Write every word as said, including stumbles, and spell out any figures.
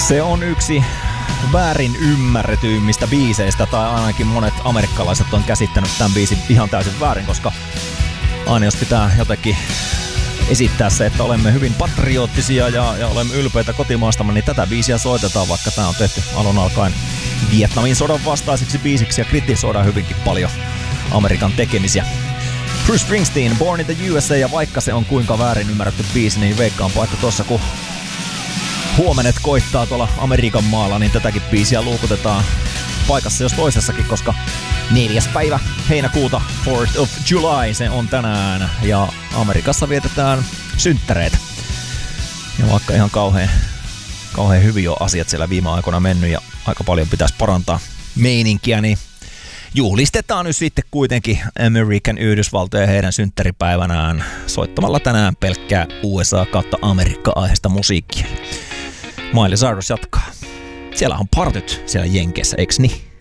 Se on yksi väärin ymmärretyimmistä biiseistä, tai ainakin monet amerikkalaiset on käsittänyt tämän biisin ihan täysin väärin, koska aina jos pitää jotenkin esittää se, että olemme hyvin patriottisia ja, ja olemme ylpeitä kotimaastamme, niin tätä biisiä soitetaan, vaikka tämä on tehty alun alkaen Vietnamin sodan vastaiseksi biisiksi ja kritisoidaan hyvinkin paljon Amerikan tekemisiä. Bruce Springsteen, Born in the U S A, ja vaikka se on kuinka väärin ymmärretty biisi, niin veikkaanpa, että tossa kun huomenet koittaa tuolla Amerikan maalla, niin tätäkin biisiä luukutetaan paikassa jos toisessakin, koska neljäs päivä heinäkuuta, fourth of July, se on tänään, ja Amerikassa vietetään synttäreitä. Ja vaikka ihan kauhean, kauhean hyvin on asiat siellä viime aikoina mennyt ja aika paljon pitäisi parantaa meininkiä, niin juhlistetaan nyt sitten kuitenkin American Yhdysvaltoja heidän synttäripäivänään soittamalla tänään pelkkää U S A kautta Amerikka-aiheista musiikkia. Miley Cyrus jatkaa. Siellä on partyt siellä Jenkeissä, eiks niin?